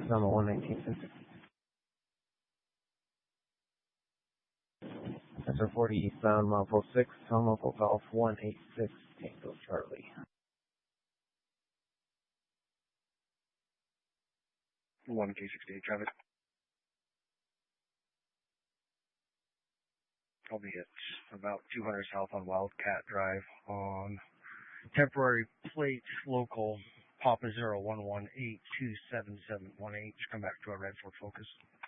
Number 119. Center 40 eastbound, mile 46, local Golf 186, Tango Charlie. 1K68 traffic. I'll be at about 200 south on Wildcat Drive on temporary plate local Papa 01182771H. Come back to our red Ford Focus.